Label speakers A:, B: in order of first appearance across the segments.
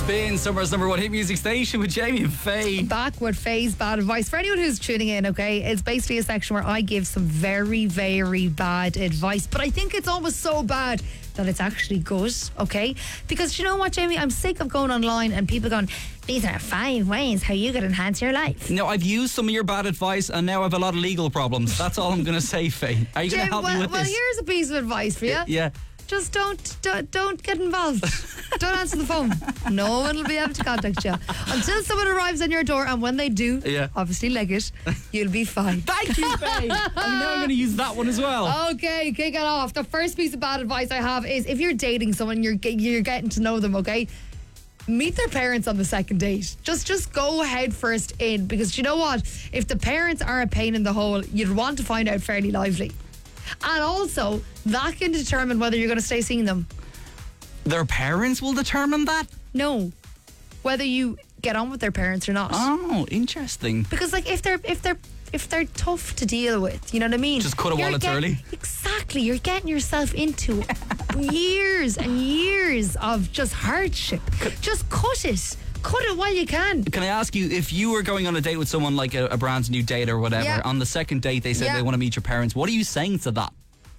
A: Spin, Summer's number one hit music station with Jamie and Faye.
B: Back with Faye's bad advice. For anyone who's tuning in, okay, it's basically a section where I give some very, very bad advice. But I think it's almost so bad that it's actually good, okay? Because you know what, Jamie? I'm sick of going online and people going, these are 5 ways how you could enhance your life.
A: No, I've used some of your bad advice and now I have a lot of legal problems. That's all I'm going to say, Faye. Are you going to help me with this?
B: Well, here's a piece of advice for you.
A: Yeah.
B: Just don't get involved. Don't answer the phone. No one will be able to contact you until someone arrives on your door, and when they do, obviously leg it, you'll be fine.
A: Thank you, Faye. I'm now going to use that one as well.
B: Okay, kick it off. The first piece of bad advice I have is if you're dating someone, you're getting to know them, okay? Meet their parents on the second date. Just go head first in, because you know what? If the parents are a pain in the hole, you'd want to find out fairly lively. And also, that can determine whether you're going to stay seeing them.
A: Their parents will determine that?
B: No. Whether you get on with their parents or not.
A: Oh, interesting.
B: Because like if they're tough to deal with, you know what I mean?
A: Just cut a wallets early.
B: Exactly. You're getting yourself into years and years of just hardship. Just cut it. Cut it while you can.
A: Can I ask you, if you were going on a date with someone like a brand new date or whatever, on the second date they said they want to meet your parents, what are you saying to that?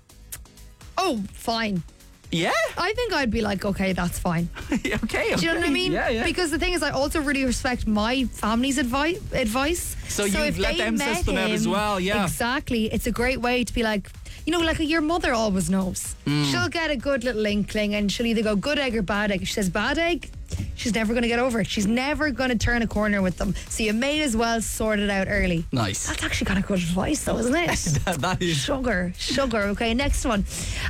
B: Oh, fine.
A: Yeah?
B: I think I'd be like, okay, that's fine.
A: Okay.
B: Do you know what I mean?
A: Yeah.
B: Because the thing is, I also really respect my family's advice.
A: So you've let them suss them out as well, yeah.
B: Exactly. It's a great way to be like, you know, like your mother always knows. She'll get a good little inkling and she'll either go good egg or bad egg. If she says bad egg, she's never going to get over it. She's never going to turn a corner with them. So you may as well sort it out early.
A: Nice.
B: That's actually kind of good advice though, isn't it?
A: That is.
B: Sugar. Okay, next one.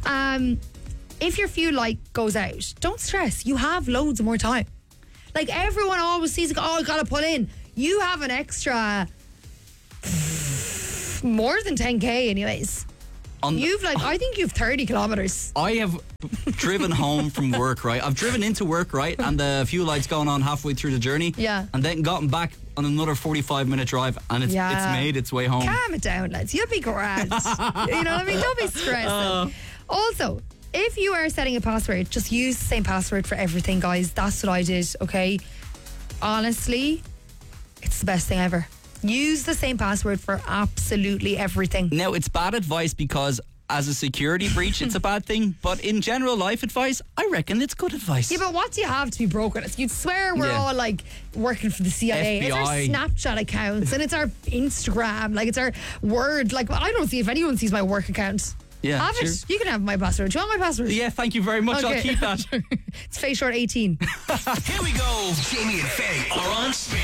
B: If your fuel light goes out, don't stress. You have loads more time. Like everyone always sees, I got to pull in. You have an extra more than 10k anyways. I think you've 30 kilometres.
A: I have driven home from work, right? I've driven into work, right? And the fuel light's gone on halfway through the journey.
B: Yeah.
A: And then gotten back on another 45-minute drive and it's made its way home.
B: Calm it down, lads. You'll be grand. You know what I mean? Don't be stressing. Also, if you are setting a password, just use the same password for everything, guys. That's what I did, okay? Honestly, it's the best thing ever. Use the same password for absolutely everything.
A: Now, it's bad advice because as a security breach, it's a bad thing. But in general life advice, I reckon it's good advice.
B: Yeah, but what do you have to be broke at? You'd swear we're all like working for the CIA.
A: FBI.
B: It's our Snapchat accounts and it's our Instagram. Like it's our Word. Like I don't see if anyone sees my work account.
A: Yeah,
B: have it. You can have my password. Do you want my password?
A: Yeah, thank you very much. Okay. I'll keep that.
B: It's Faye Short 18.
C: Here we go. Jamie and Faye are on Spin.